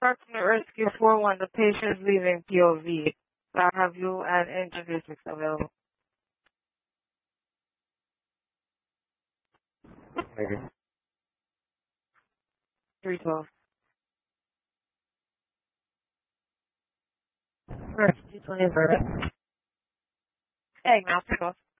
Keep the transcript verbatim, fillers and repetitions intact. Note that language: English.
Parkland Rescue four one, the patient is leaving P O V. I'll have you and interview six available. Maybe. three twelve. Alright, two twenty for it. Hey, now pick off.